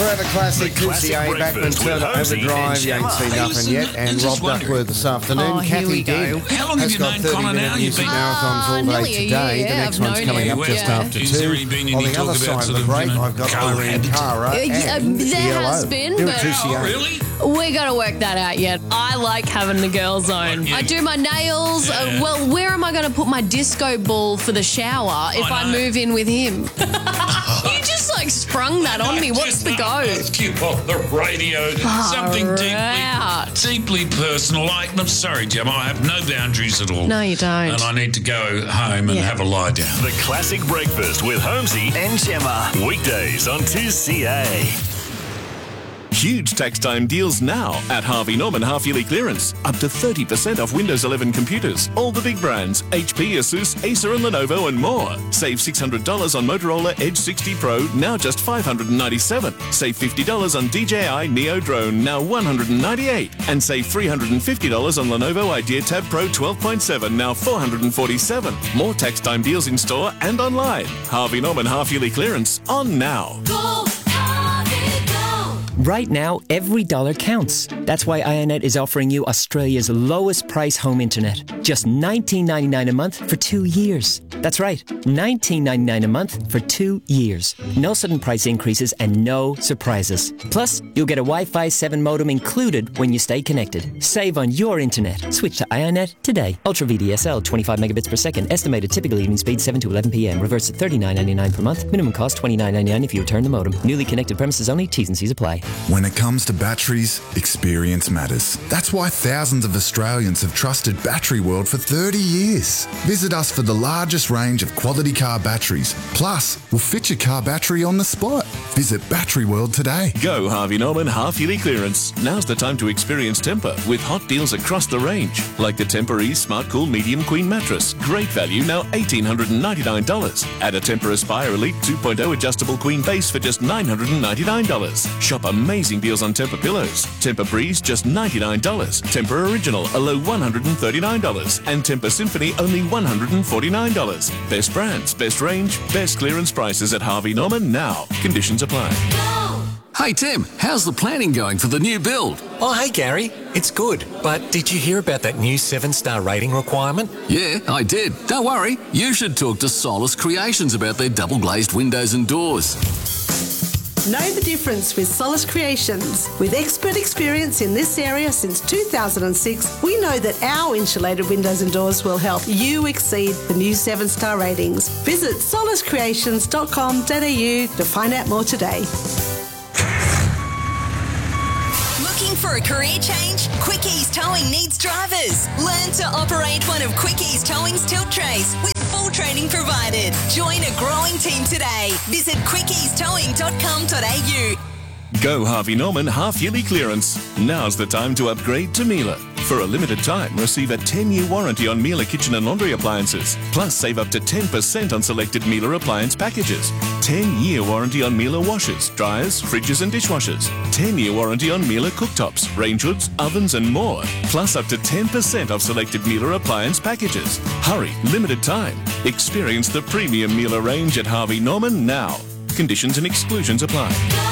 Forever Classic, 2CA, Backman, Turner, Overdrive, you ain't seen nothing yet, and Rob Duckworth this afternoon. Kathy Dean has got 30-minute music marathons all day today. The next one's coming up just after 2. On the other side of the break, I've got Irene Cara and There has ELO. been, Do it, but 2CA. Really? we got to work that out yet. I like having the girls zone. I do my nails. Well, where am I going to put my disco ball for the shower if I move in with him? You just like sprung that on me. What's the go? Keep off the radio. Something deeply personal. I'm sorry, Gemma. I have no boundaries at all. No, you don't. And I need to go home and have a lie down. The Classic Breakfast with Holmesy and Gemma. Weekdays on 2CA. Huge tax time deals now at Harvey Norman half-yearly clearance. Up to 30% off Windows 11 computers. All the big brands, HP, Asus, Acer and Lenovo and more. Save $600 on Motorola Edge 60 Pro, now just $597. Save $50 on DJI Neo Drone, now $198. And save $350 on Lenovo Idea Tab Pro 12.7, now $447. More tax time deals in store and online. Harvey Norman half-yearly clearance on now. Go, Harvey, go. Right now, every dollar counts. That's why IONET is offering you Australia's lowest price home internet. Just $19.99 a month for 2 years. That's right, $19.99 a month for 2 years. No sudden price increases and no surprises. Plus, you'll get a Wi-Fi 7 modem included when you stay connected. Save on your internet. Switch to IONET today. Ultra VDSL, 25 megabits per second. Estimated typical evening speed 7 to 11 p.m. Reverse at $39.99 per month. Minimum cost $29.99 if you return the modem. Newly connected premises only. T's and C's apply. When it comes to batteries, experience matters. That's why thousands of Australians have trusted Battery World for 30 years. Visit us for the largest range of quality car batteries. Plus, we'll fit your car battery on the spot. Visit Battery World today. Go Harvey Norman half-yearly clearance. Now's the time to experience Tempur with hot deals across the range. Like the Tempur-Ease Smart Cool Medium Queen Mattress. Great value, now $1,899. Add a Tempur Aspire Elite 2.0 Adjustable Queen Base for just $999. Shop amazing deals on Tempur pillows. Tempur Breeze, just $99. Tempur Original, a low $139. And Tempur Symphony, only $149. Best brands, best range, best clearance prices at Harvey Norman now. Conditions apply. Hey Tim, how's the planning going for the new build? Oh, hey Gary, it's good. But did you hear about that new 7-star rating requirement? Yeah, I did. Don't worry, you should talk to Solus Creations about their double glazed windows and doors. Know the difference with Solus Creations. With expert experience in this area since 2006, we know that our insulated windows and doors will help you exceed the new 7-star ratings. Visit soluscreations.com.au to find out more today. Looking for a career change? Quickies Towing needs drivers. Learn to operate one of Quickies Towing's tilt trays with full training provided. Join a growing team today. Visit quickiestowing.com.au. Go Harvey Norman half-yearly clearance. Now's the time to upgrade to Miele. For a limited time, receive a 10-year warranty on Miele kitchen and laundry appliances. Plus, save up to 10% on selected Miele appliance packages. 10-year warranty on Miele washers, dryers, fridges and dishwashers. 10-year warranty on Miele cooktops, range hoods, ovens and more. Plus, up to 10% off selected Miele appliance packages. Hurry, limited time. Experience the premium Miele range at Harvey Norman now. Conditions and exclusions apply.